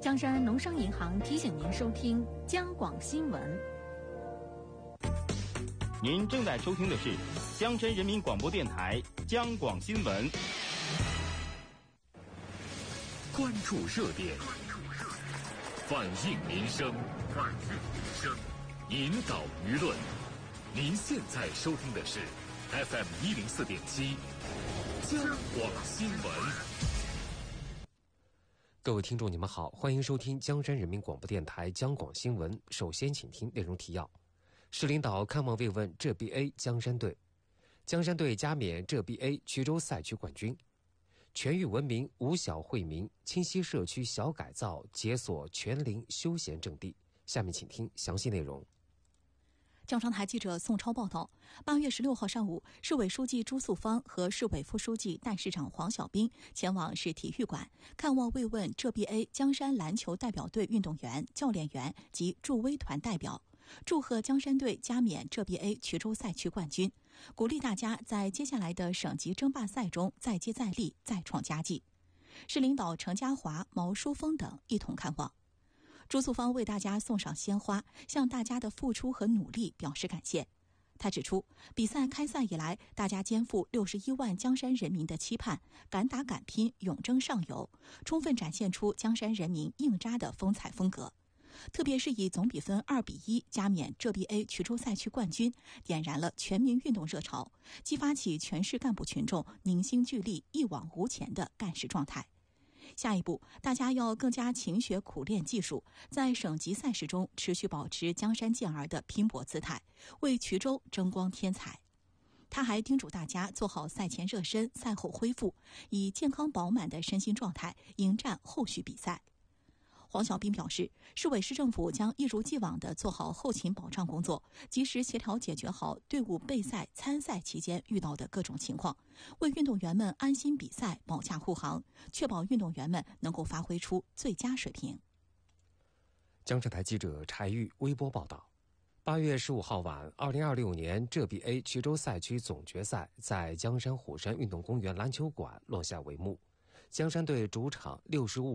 江山农商银行提醒您收听江广新闻。 您正在收听的是江山人民广播电台江广新闻。 关注热点，反映民生，引导舆论。您现在收听的是 FM104.7 江广新闻。 各位听众，你们好，欢迎收听江山人民广播电台江广新闻。首先，请听内容提要：市领导看望慰问浙 BA 江山队，江山队加冕浙 BA 衢州赛区冠军。全域文明五小惠民，清溪社区小改造解锁全龄休闲阵地。下面请听详细内容。 江商台记者宋超报道，8月16号上午，市委书记朱素芳和市委副书记、代市长黄小兵前往市体育馆看望慰问浙 BA 江山篮球代表队运动员、教练员及助威团代表，祝贺江山队加冕浙 BA 衢州赛区冠军，鼓励大家在接下来的省级争霸赛中再接再厉，再创佳绩。市领导程家华、毛书峰等一同看望。朱素芳为大家送上鲜花，向大家的付出和努力表示感谢。他指出，比赛开赛以来，大家肩负61万江山人民的期盼，敢打敢拼，勇争上游，充分展现出江山人民硬扎的风采风格。特别是以总比分2-1加冕浙 BA 衢州赛区冠军，点燃了全民运动热潮，激发起全市干部群众凝心聚力、一往无前的干事状态。下一步，大家要更加勤学苦练技术，在省级赛事中持续保持江山健儿的拼搏姿态，为衢州争光添彩。他还叮嘱大家做好赛前热身、赛后恢复，以健康饱满的身心状态迎战后续比赛。黄小兵表示，市委市政府将一如既往地做好后勤保障工作，及时协调解决好队伍备赛、参赛期间遇到的各种情况，为运动员们安心比赛保驾护航，确保运动员们能够发挥出最佳水平。 江浙台记者柴玉微波报道：8月15号晚，2026年浙 BA 衢州赛区总决赛在江山虎山运动公园篮球馆落下帷幕。江山队主场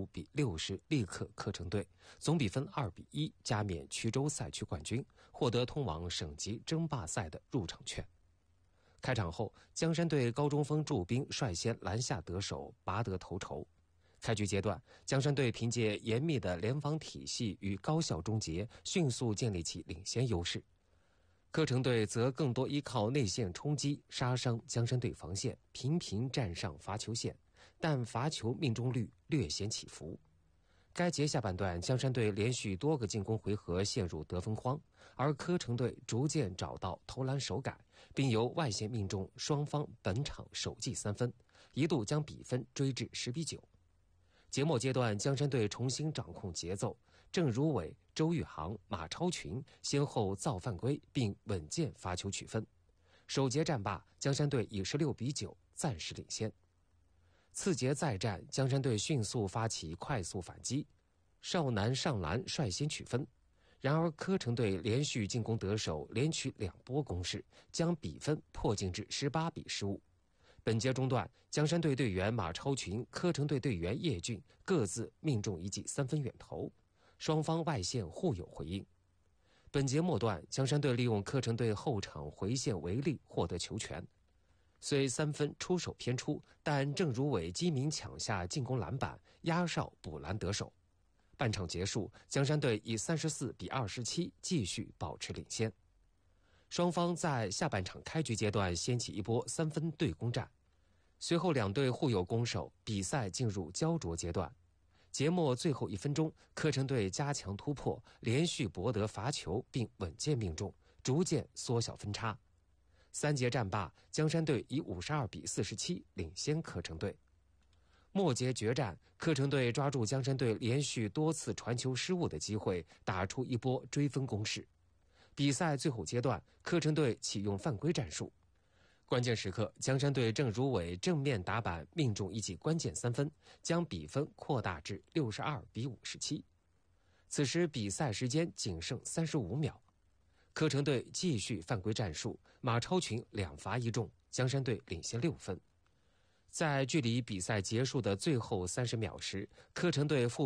65-60力克柯城队，总比分2-1加冕衢州赛区冠军，获得通往省级争霸赛的入场券。开场后，江山队高中锋祝兵率先拦下得手，拔得头筹。开局阶段，江山队凭借严密的联防体系与高效终结，迅速建立起领先优势。柯城队则更多依靠内线冲击杀伤江山队防线，频频站上罚球线，但罚球命中率略显起伏。该节下半段，江山队连续多个进攻回合陷入得分荒，而柯城队逐渐找到投篮手感，并由外线命中双方本场首记3分，一度将比分追至10-9。节末阶段，江山队重新掌控节奏，郑如伟、周玉航、马超群先后造犯规，并稳健罚球取分。首节战罢，江山队以16-9暂时领先。次节再战，江山队迅速发起快速反击，邵南上篮率先取分。然而柯城队连续进攻得手，连取2波攻势，将比分迫近至18-15。本节中段，江山队队员马超群、柯城队队员叶俊各自命中一记3分远投，双方外线互有回应。本节末段，江山队利用柯城队后场回线为例，获得球权。虽3分出手偏出，但郑如伟机敏抢下进攻篮板，压哨补篮得手。半场结束，江山队以34-27继续保持领先。双方在下半场开局阶段掀起一波3分对攻战，随后两队互有攻守，比赛进入焦灼阶段。节末最后1分钟，柯城队加强突破，连续博得罚球并稳健命中，逐渐缩小分差。3节战罢，江山队以52-47领先柯城队。末节决战，柯城队抓住江山队连续多次传球失误的机会，打出一波追分攻势。比赛最后阶段，柯城队启用犯规战术。关键时刻，江山队郑如伟正面打板命中一记关键3分，将比分扩大至62-57。此时比赛时间仅剩35秒。柯城队继续犯规战术，马超群2罚1中，江山队领先6分。在距离比赛结束的最后30秒时，柯城队副